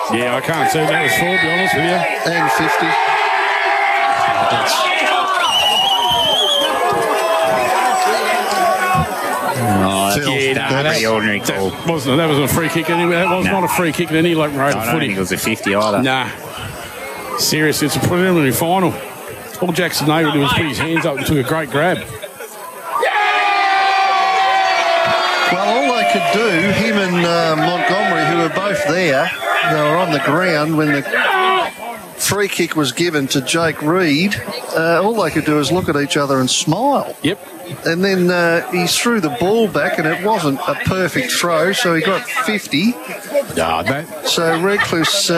Yeah, I can't see that was full, to be honest with you. And 50. That's a pretty ordinary call. That was a free kick anyway. That was not a free kick in any local road I of don't footy. think it was a 50 either. Nah. Seriously, it's a preliminary final. All Jackson Nagle did was put his hands up and took a great grab. Well, all they could do, him and Montgomery, who were both there, they were on the ground when the free kick was given to Jake Reid. All they could do is look at each other and smile. Yep. And then he threw the ball back, and it wasn't a perfect throw, so he got 50. So Redcliffe's...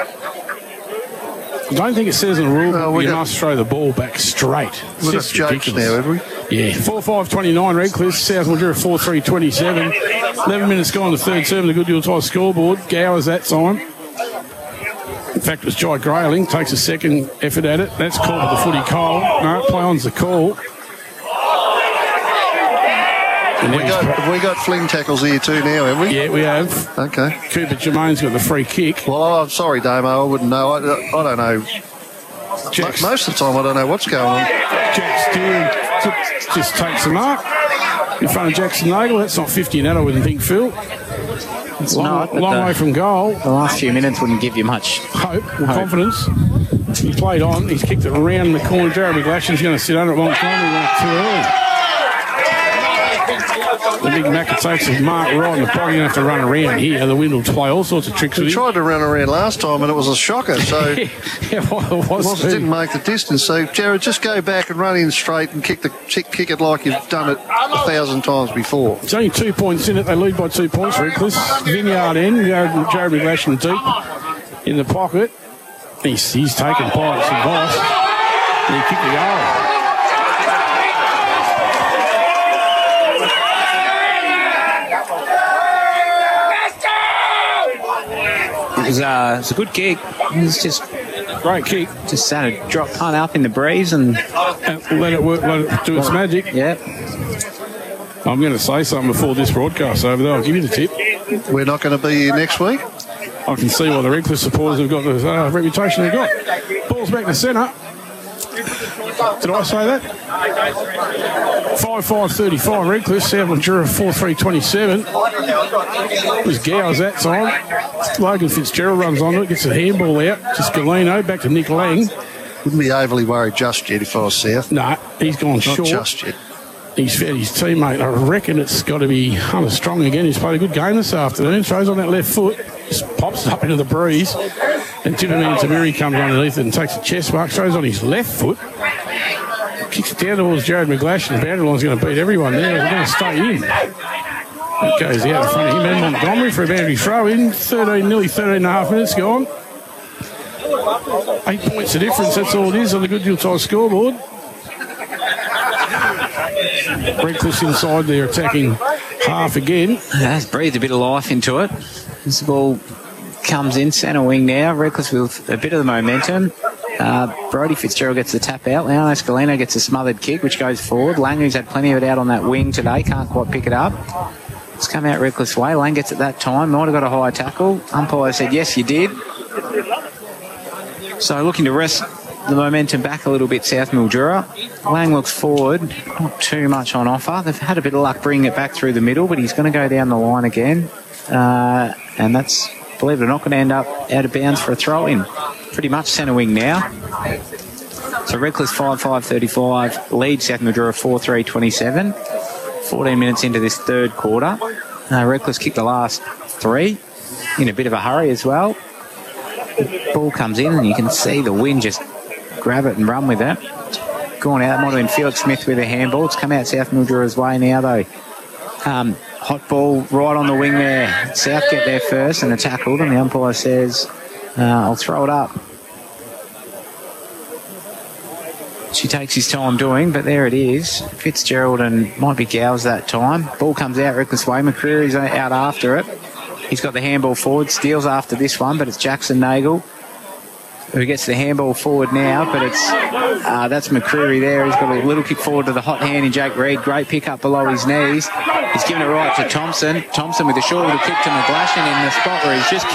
I don't think it says in the rule that you must throw the ball back straight. We've got jokes now, have we? Yeah. 4-5-29 Redcliffe, South Mildura 4-3-27. 11 minutes gone, the third serve, the Goodwill tie scoreboard. Gowers that time. In fact, it was Jai Grayling, takes a second effort at it. That's called for the footy call. No, play on's the call. We got fling tackles here too now, have we? Yeah, we have. Okay. Cooper Germain's got the free kick. Well, I'm sorry, Damo, I wouldn't know. I don't know. Most of the time, I don't know what's going on. Jack Steele just takes the mark in front of Jackson Nagle. That's not 50 in that, I wouldn't think, Phil. It's long way from goal. The last few minutes wouldn't give you much hope or confidence. He played on. He's kicked it around the corner. Jeremy Glashen's going to sit under it. Montgomery went too early. The big Macca takes his mark right in the body. You don't have to run around here. The wind will play all sorts of tricks with We him. tried to run around last time and it was a shocker, so yeah, well, it didn't make the distance. So, Jared, just go back and run in straight and kick it like you've done it 1,000 times before. It's only 2 points in it. They lead by 2 points, Redcliffe. Vineyard end. Jeremy Glashen deep in the pocket. He's taken Pirate's advice. And he kicked the goal. It was a good kick. It was just great kick. Just had a drop punt up in the breeze and let it work. Let it do its magic. Yeah. I'm going to say something before this broadcast over there. I'll give you the tip. We're not going to be here next week. I can see why the Redcliffe supporters have got the reputation they've got. Ball's back to centre. Did I say that? 5-5-35 Redcliffe, South Mildura 4-3-27. It was Gowers that time. Logan Fitzgerald runs onto it, gets a handball out. Just Galeno, back to Nick Lang. Wouldn't be overly worried just yet if I was South. No, he's gone short. Not just yet. He's fed his teammate. I reckon it's got to be Hunter Strong again. He's played a good game this afternoon. Throws on that left foot, just pops up into the breeze. And Timothy Tamiri comes underneath it and takes a chest mark. Throws on his left foot. Kicks it down towards Jared McGlashen. The boundary line's going to beat everyone there. We're going to stay in. It goes out in front of him and Montgomery for a boundary throw in. Nearly 13 and a half minutes gone. 8 points of difference. That's all it is on the Goodwill tie scoreboard. Redcliffe's inside there attacking half again. That's breathed a bit of life into it. This ball comes in centre wing now. Redcliffe with a bit of the momentum. Brody Fitzgerald gets the tap out. Leon Escalino gets a smothered kick which goes forward. Lang, who's had plenty of it out on that wing today, can't quite pick it up. It's come out Redcliffe's way. Lang gets it that time. Might have got a high tackle. Umpire said yes you did. So looking to rest the momentum back a little bit, South Mildura. Lang looks forward, not too much on offer. They've had a bit of luck bringing it back through the middle, but he's going to go down the line again. And that's, believe it or not, going to end up out of bounds for a throw-in. Pretty much centre wing now. So Redcliffe 5-5-35, lead South Mildura 4-3-27. 14 minutes into this third quarter. Redcliffe's kicked the last three in a bit of a hurry as well. The ball comes in and you can see the wind just grab it and run with it. Gone out. That might have been Felix Smith with a handball. It's come out South Mildura's way now though. Hot ball right on the wing there. South get there first and are tackled, and the umpire says, I'll throw it up. She takes his time doing, but there it is. Fitzgerald and might be Gowers that time. Ball comes out Reckless way. McCreary's out after it. He's got the handball forward. Steals after this one, but it's Jackson Nagle who gets the handball forward now, but it's that's McCreary there. He's got a little kick forward to the hot hand in Jake Reid. Great pick up below his knees. He's given it right to Thompson. Thompson with a short little kick to McGlashen in the spot where he's just